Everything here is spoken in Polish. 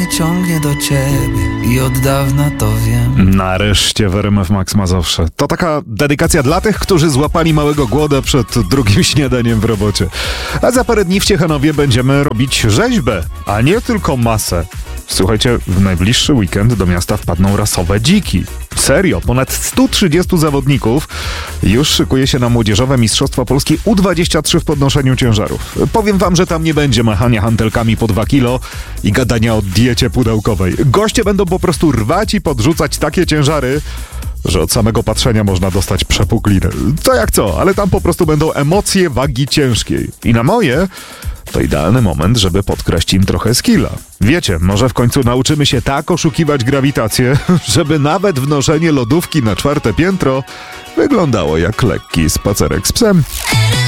ciągnie do ciebie i od dawna to wiem. Nareszcie w RMF Max Mazowsze. To taka dedykacja dla tych, którzy złapali małego głoda przed drugim śniadaniem w robocie. A za parę dni w Ciechanowie będziemy robić rzeźbę, a nie tylko masę. Słuchajcie, w najbliższy weekend do miasta wpadną rasowe dziki. Serio, ponad 130 zawodników już szykuje się na młodzieżowe Mistrzostwa Polski U23 w podnoszeniu ciężarów. Powiem wam, że tam nie będzie machania hantelkami po 2 kilo i gadania o diecie pudełkowej. Goście będą po prostu rwać i podrzucać takie ciężary, że od samego patrzenia można dostać przepuklinę. Co jak co, ale tam po prostu będą emocje wagi ciężkiej. I na moje to idealny moment, żeby podkraść im trochę skilla. Wiecie, może w końcu nauczymy się tak oszukiwać grawitację, żeby nawet wnoszenie lodówki na 4. piętro wyglądało jak lekki spacerek z psem.